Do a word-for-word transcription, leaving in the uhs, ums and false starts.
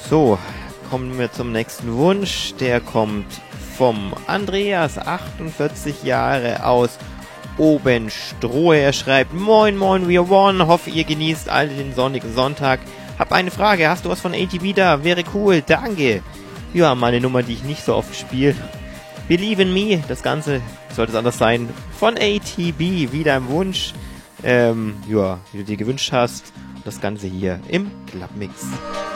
So, kommen wir zum nächsten Wunsch. Der kommt vom Andreas, achtundvierzig Jahre, aus Obenstrohe. Er schreibt: Moin Moin, we are one. Hoffe, ihr genießt alle den sonnigen Sonntag. Hab eine Frage. Hast du was von A T B da? Wäre cool. Danke. Ja, meine Nummer, die ich nicht so oft spiele. Believe in Me. Das Ganze sollte es anders sein. Von A T B. Wieder im Wunsch. Ähm, ja, wie du dir gewünscht hast. Das Ganze hier im Clubmix.